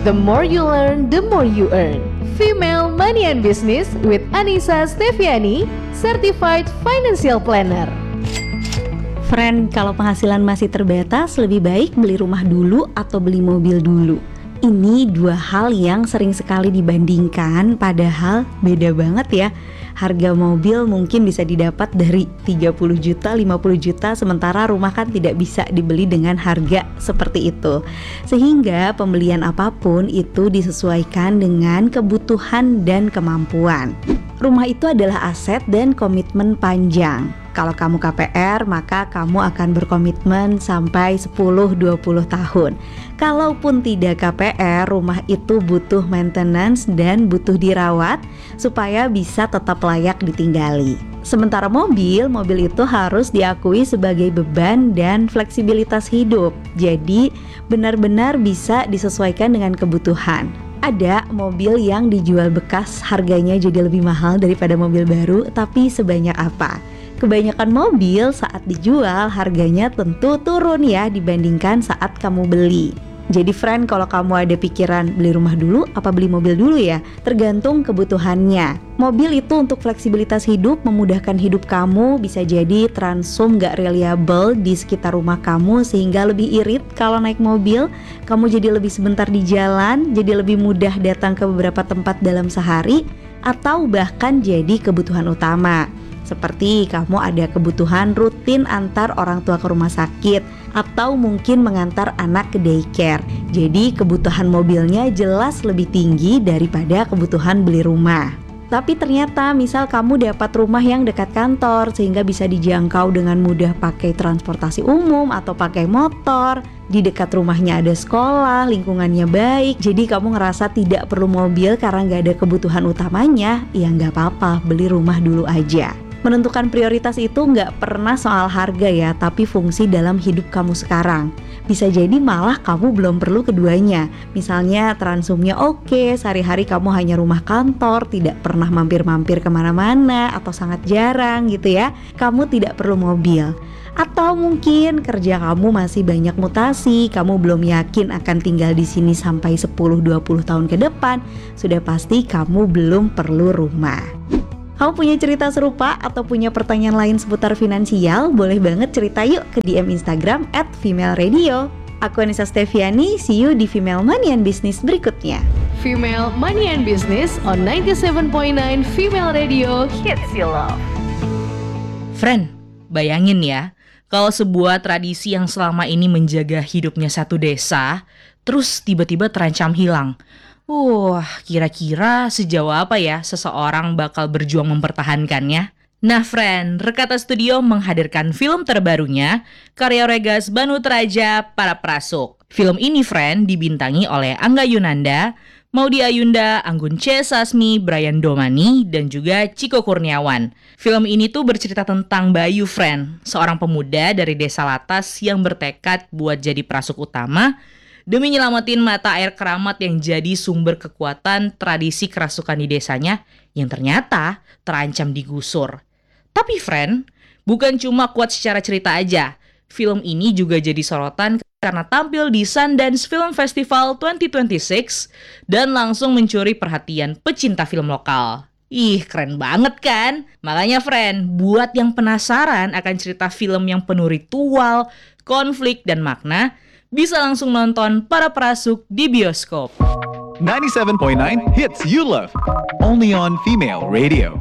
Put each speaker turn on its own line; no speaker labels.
The more you learn, the more you earn. Female Money and Business with Anissa Steviani, Certified Financial Planner.
Friend, kalau penghasilan masih terbatas, lebih baik beli rumah dulu atau beli mobil dulu. Ini dua hal yang sering sekali dibandingkan, padahal beda banget ya. Harga mobil mungkin bisa didapat dari 30 juta, 50 juta, sementara rumah kan tidak bisa dibeli dengan harga seperti itu. Sehingga pembelian apapun itu disesuaikan dengan kebutuhan dan kemampuan. Rumah itu adalah aset dan komitmen panjang. Kalau kamu KPR, maka kamu akan berkomitmen sampai 10-20 tahun. Kalaupun tidak KPR, rumah itu butuh maintenance dan butuh dirawat supaya bisa tetap layak ditinggali. Sementara mobil itu harus diakui sebagai beban dan fleksibilitas hidup. Jadi benar-benar bisa disesuaikan dengan kebutuhan. Ada mobil yang dijual bekas harganya jadi lebih mahal daripada mobil baru, tapi sebanyak apa? Kebanyakan mobil saat dijual harganya tentu turun ya dibandingkan saat kamu beli. Jadi friend, kalau kamu ada pikiran beli rumah dulu apa beli mobil dulu ya, tergantung kebutuhannya. Mobil itu untuk fleksibilitas hidup, memudahkan hidup kamu, bisa jadi transum gak reliable di sekitar rumah kamu sehingga lebih irit kalau naik mobil. Kamu jadi lebih sebentar di jalan, jadi lebih mudah datang ke beberapa tempat dalam sehari, atau bahkan jadi kebutuhan utama. Seperti kamu ada kebutuhan rutin antar orang tua ke rumah sakit, atau mungkin mengantar anak ke daycare. Jadi kebutuhan mobilnya jelas lebih tinggi daripada kebutuhan beli rumah. Tapi ternyata misal kamu dapat rumah yang dekat kantor sehingga bisa dijangkau dengan mudah pakai transportasi umum atau pakai motor. Di dekat rumahnya ada sekolah, lingkungannya baik, jadi kamu ngerasa tidak perlu mobil karena gak ada kebutuhan utamanya. Ya gak apa-apa, beli rumah dulu aja. Menentukan prioritas itu nggak pernah soal harga ya, tapi fungsi dalam hidup kamu sekarang. Bisa jadi malah kamu belum perlu keduanya. Misalnya transumnya oke, sehari-hari kamu hanya rumah kantor, tidak pernah mampir-mampir kemana-mana atau sangat jarang gitu ya. Kamu tidak perlu mobil. Atau mungkin kerja kamu masih banyak mutasi, kamu belum yakin akan tinggal di sini sampai 10-20 tahun ke depan, sudah pasti kamu belum perlu rumah. Kamu punya cerita serupa atau punya pertanyaan lain seputar finansial? Boleh banget cerita yuk ke DM Instagram @femaleradio. Aku Anissa Steviani, see you di Female Money and Business berikutnya.
Female Money and Business on 97.9 Female Radio Hits You Love.
Friend, bayangin ya, kalau sebuah tradisi yang selama ini menjaga hidupnya satu desa, terus tiba-tiba terancam hilang. Kira-kira sejauh apa ya seseorang bakal berjuang mempertahankannya? Nah friend, Rekata Studio menghadirkan film terbarunya, karya Regas Banutraja Para Prasuk. Film ini friend dibintangi oleh Angga Yunanda, Maudy Ayunda, Anggun C. Sasmi, Brian Domani, dan juga Ciko Kurniawan. Film ini tuh bercerita tentang Bayu friend, seorang pemuda dari desa Latas yang bertekad buat jadi prasuk utama demi nyelamatin mata air keramat yang jadi sumber kekuatan tradisi kerasukan di desanya yang ternyata terancam digusur. Tapi friend, bukan cuma kuat secara cerita aja. Film ini juga jadi sorotan karena tampil di Sundance Film Festival 2026 dan langsung mencuri perhatian pecinta film lokal. Keren banget kan? Makanya friend, buat yang penasaran akan cerita film yang penuh ritual, konflik, dan makna, bisa langsung nonton Para Prasuk di bioskop.
97.9 Hits You Love, only on Female Radio.